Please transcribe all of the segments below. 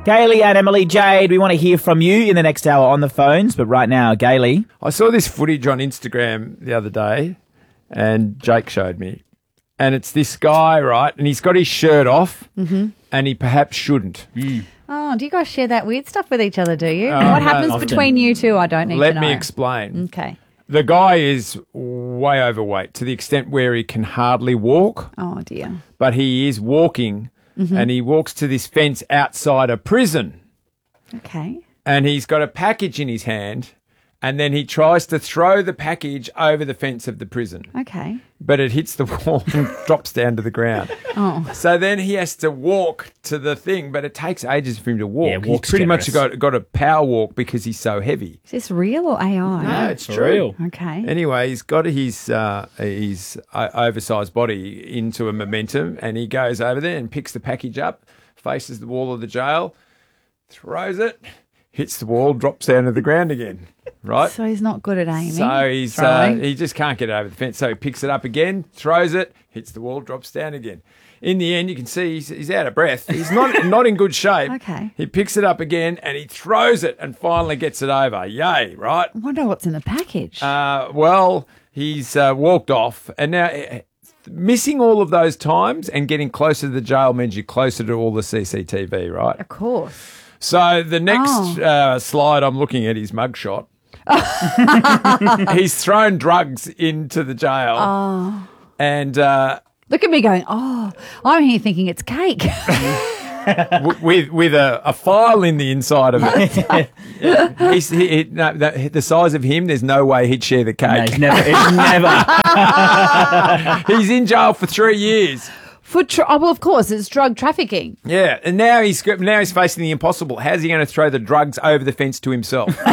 Gailey and Emily Jade, we want to hear from you in the next hour on the phones, but right now, Gailey. I saw this footage on Instagram the other day, and Jake showed me. And it's this guy, right? And he's got his shirt off, and he perhaps shouldn't. Oh, do you guys share that weird stuff with each other, do you? Oh, What no, happens often. between you two, I don't need to know. Let me explain. Okay. The guy is way overweight to the extent where he can hardly walk, Oh, dear. but he is walking, and he walks to this fence outside a prison. Okay. And he's got a package in his hand, and then he tries to throw the package over the fence of the prison. Okay. But it hits the wall and drops down to the ground. Oh. So then he has to walk to the thing, but it takes ages for him to walk. Yeah, He's walk's pretty much generous. got a power walk because he's so heavy. Is this real or AI? No, it's For true. real. Okay. Anyway, he's got his oversized body into a momentum, and he goes over there and picks the package up, faces the wall of the jail, throws it, hits the wall, drops down to the ground again. Right? So he's not good at aiming. So he's Throwing. he just can't get over the fence. So he picks it up again, throws it, hits the wall, drops down again. In the end, you can see he's out of breath. He's not in good shape. Okay. He picks it up again and he throws it and finally gets it over. Yay, right? I wonder what's in the package. Well, he's walked off, and now missing all of those times and getting closer to the jail means you're closer to all the CCTV, right? Of course. So the next slide, I'm looking at his mugshot. He's thrown drugs into the jail, and Look at me going, oh, I'm here thinking it's cake. with a file in the inside of it. The size of him, there's no way he'd share the No, cake. it's never. He's in jail for 3 years. Well, of course, it's drug trafficking. Yeah, and now he's facing the impossible. How's he going to throw the drugs over the fence to himself? For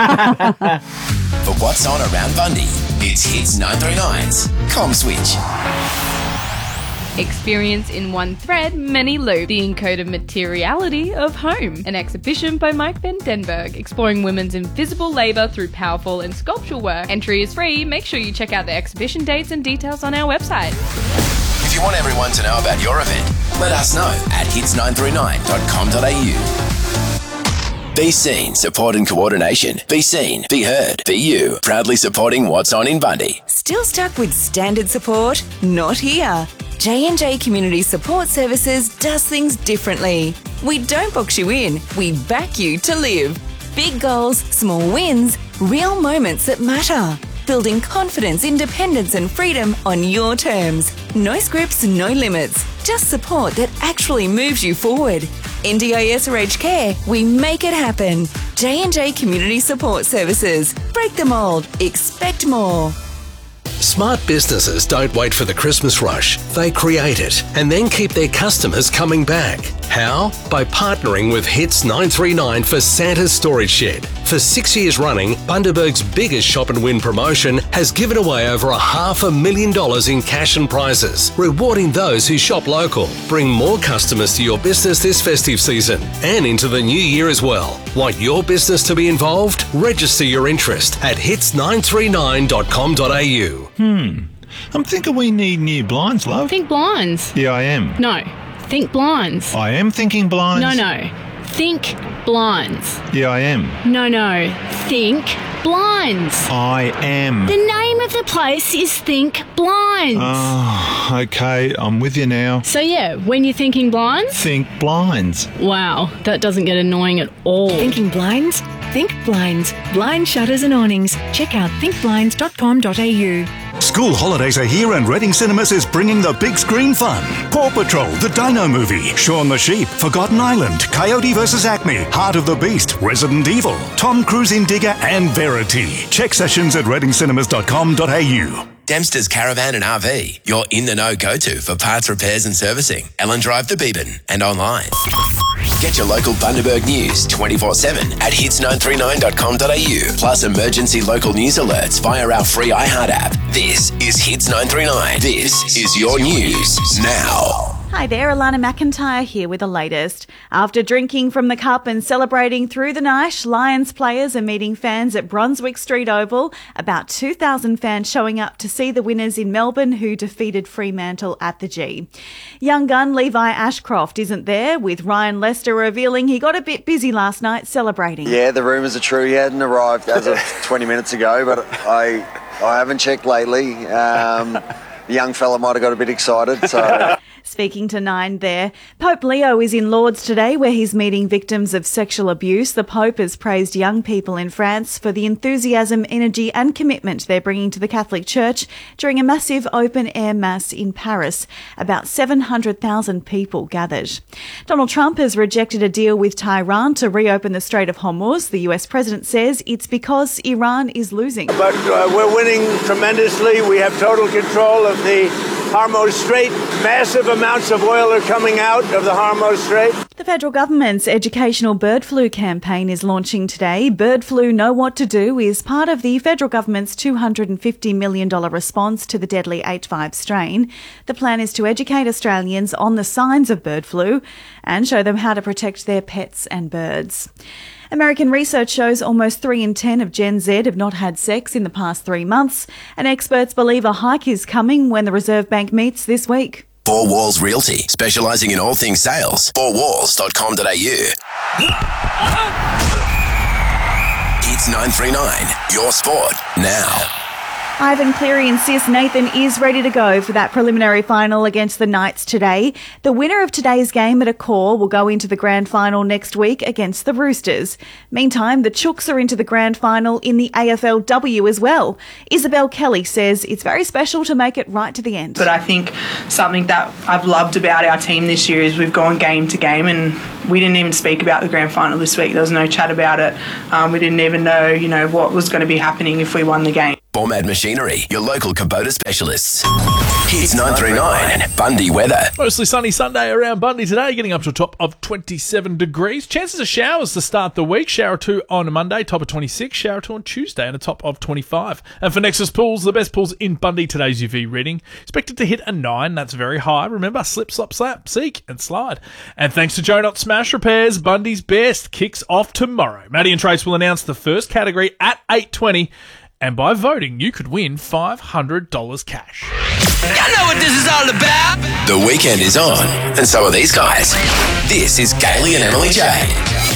what's on around Bundy, it's Hits 939's Com Switch. Experience in one thread, many loops. The encoded materiality of home. An exhibition by Mike van Denberg, exploring women's invisible labour through powerful and sculptural work. Entry is free. Make sure you check out the exhibition dates and details on our website. If you want everyone to know about your event, let us know at hits939.com.au. Be seen, support and coordination. Be seen, be heard, be you. Proudly supporting What's On in Bundy. Still stuck with standard support? Not here. J&J Community Support Services does things differently. We don't box you in, we back you to live. Big goals, small wins, real moments that matter. Building confidence, independence and freedom on your terms. No scripts, no limits. Just support that actually moves you forward. NDIS or aged care, we make it happen. J&J Community Support Services. Break the mold. Expect more. Smart businesses don't wait for the Christmas rush. They create it and then keep their customers coming back. How? By partnering with Hits 939 for Santa's Storage Shed. For 6 years running, Bundaberg's biggest shop and win promotion has given away over $500,000 in cash and prizes, rewarding those who shop local. Bring more customers to your business this festive season and into the new year as well. Want your business to be involved? Register your interest at hits939.com.au. I'm thinking we need new blinds, love. Think blinds. Yeah, I am. No. Think blinds. I am thinking blinds. No. Think blinds. Yeah, I am. No. Think blinds. I am. The name of the place is Think Blinds. Oh, okay, I'm with you now. So yeah, when you're thinking blinds, Think blinds. wow, that doesn't get annoying at all. Thinking blinds? Think blinds. Blind shutters and awnings. Check out thinkblinds.com.au. School holidays are here and Reading Cinemas is bringing the big screen fun. Paw Patrol, the Dino Movie, Shaun the Sheep, Forgotten Island, Coyote vs. Acme, Heart of the Beast, Resident Evil, Tom Cruise in Digger and Verity. Check sessions at readingcinemas.com.au. Dempster's Caravan and RV, your in-the-know go-to for parts repairs and servicing. Ellen Drive to Beeban and online. Get your local Bundaberg news 24/7 at hits939.com.au. Plus emergency local news alerts via our free iHeart app. This is Hits 939. This is your news now. Hi there, Alana McIntyre here with the latest. After drinking from the cup and celebrating through the night, Lions players are meeting fans at Brunswick Street Oval. About 2,000 fans showing up to see the winners in Melbourne who defeated Fremantle at the G. Young gun Levi Ashcroft isn't there, with Ryan Lester revealing he got a bit busy last night celebrating. Yeah, the rumours are true. He hadn't arrived as of 20 minutes ago, but I haven't checked lately. The young fella might have got a bit excited, so... Speaking to Nine there, Pope Leo is in Lourdes today where he's meeting victims of sexual abuse. The Pope has praised young people in France for the enthusiasm, energy and commitment they're bringing to the Catholic Church during a massive open-air mass in Paris. About 700,000 people gathered. Donald Trump has rejected a deal with Tehran to reopen the Strait of Hormuz. The US president says it's because Iran is losing. But we're winning tremendously. We have total control of the Hormuz Strait. Massive amounts of oil are coming out of the Hormuz Strait. The federal government's educational bird flu campaign is launching today. Bird Flu Know What to Do is part of the federal government's $250 million response to the deadly H5 strain. The plan is to educate Australians on the signs of bird flu and show them how to protect their pets and birds. American research shows almost 3 in 10 of Gen Z have not had sex in the past 3 months, and experts believe a hike is coming when the Reserve Bank meets this week. Four Walls Realty, specialising in all things sales. 4walls.com.au. Hits 939, your sport now. Ivan Cleary and Sis Nathan is ready to go for that preliminary final against the Knights today. The winner of today's game at Accor will go into the grand final next week against the Roosters. Meantime, the Chooks are into the grand final in the AFLW as well. Isabel Kelly says it's very special to make it right to the end. But I think something that I've loved about our team this year is we've gone game to game, and we didn't even speak about the grand final this week. There was no chat about it. We didn't even know, what was going to be happening if we won the game. Formad Machinery, your local Kubota specialists. Hits 939, Bundy weather. Mostly sunny Sunday around Bundy today, getting up to a top of 27 degrees. Chances of showers to start the week. Shower 2 on Monday, top of 26. Shower 2 on Tuesday, and a top of 25. And for Nexus Pools, the best pools in Bundy, today's UV reading expected to hit a 9. That's very high. Remember, slip, slop, slap, seek, and slide. And thanks to Joe Not Smash Repairs, Bundy's best kicks off tomorrow. Maddie and Trace will announce the first category at 8:20. And by voting, you could win $500 cash. You know what this is all about. The weekend is on, and so are these guys. This is Kaylee and Emily Jade.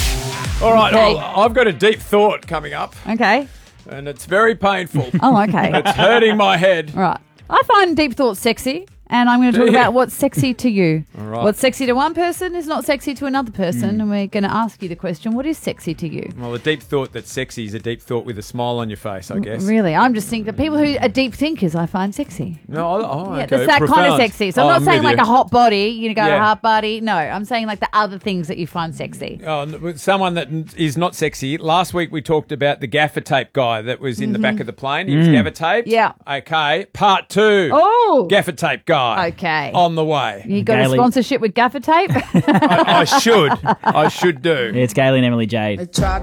All right, Okay. well, I've got a deep thought coming up, Okay. and it's very painful. Oh, okay. It's hurting my head. Right. I find deep thoughts sexy, and I'm going to talk Do you? about what's sexy to you. All right. What's sexy to one person is not sexy to another person, and we're going to ask you the question, what is sexy to you? Well, a deep thought that's sexy is a deep thought with a smile on your face, I guess. Really? I'm just thinking the people who are deep thinkers I find sexy. No, Yeah, okay. that's that kind of Profound. sexy. So I'm not I'm saying with like you. a hot body, go to Yeah. a hot body. No, I'm saying like the other things that you find sexy. Someone that is not sexy. Last week we talked about the gaffer tape guy that was in the back of the plane. He was gaffer taped. Yeah. Okay. Part 2. Oh! Gaffer tape guy. Okay. On the way. You got a Gaily. sponsorship with gaffer tape? I should do. It's Kaylee and Emily Jade.